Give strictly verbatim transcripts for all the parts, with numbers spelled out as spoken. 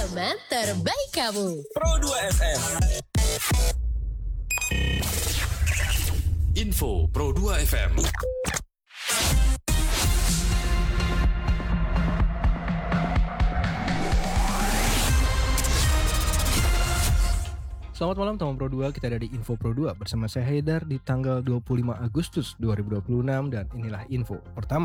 Teman terbaik kamu. Pro dua F M. Info Pro dua F M. Selamat malam teman Pro dua, kita ada di Info Pro dua bersama saya Haidar di tanggal dua puluh lima Agustus dua ribu dua puluh enam dan inilah info pertama.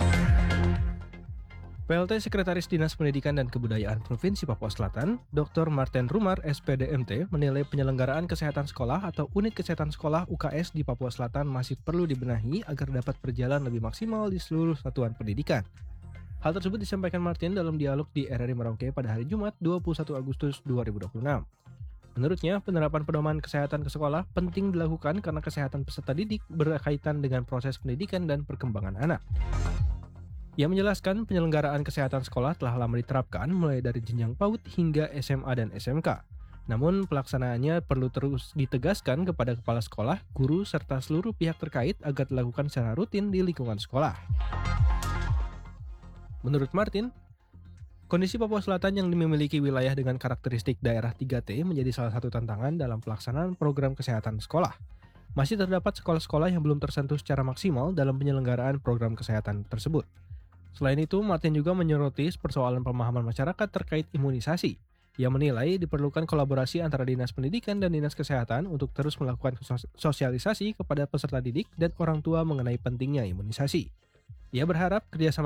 P L T Sekretaris Dinas Pendidikan dan Kebudayaan Provinsi Papua Selatan, Doktor Marten Rumar S P D M T menilai penyelenggaraan kesehatan sekolah atau unit kesehatan sekolah U K S di Papua Selatan masih perlu dibenahi agar dapat berjalan lebih maksimal di seluruh satuan pendidikan. Hal tersebut disampaikan Marten dalam dialog di R R I Merauke pada hari Jumat dua puluh satu Agustus dua ribu dua puluh enam. Menurutnya, penerapan pedoman kesehatan ke sekolah penting dilakukan karena kesehatan peserta didik berkaitan dengan proses pendidikan dan perkembangan anak. Ia menjelaskan penyelenggaraan kesehatan sekolah telah lama diterapkan mulai dari jenjang PAUD hingga S M A dan S M K. Namun pelaksanaannya perlu terus ditegaskan kepada kepala sekolah, guru, serta seluruh pihak terkait agar dilakukan secara rutin di lingkungan sekolah. Menurut Martin, kondisi Papua Selatan yang memiliki wilayah dengan karakteristik daerah tiga T menjadi salah satu tantangan dalam pelaksanaan program kesehatan sekolah. Masih terdapat sekolah-sekolah yang belum tersentuh secara maksimal dalam penyelenggaraan program kesehatan tersebut. Selain itu, Martin juga menyoroti persoalan pemahaman masyarakat terkait imunisasi. Ia menilai diperlukan kolaborasi antara Dinas Pendidikan dan Dinas Kesehatan untuk terus melakukan sosialisasi kepada peserta didik dan orang tua mengenai pentingnya imunisasi. Ia berharap kerjasama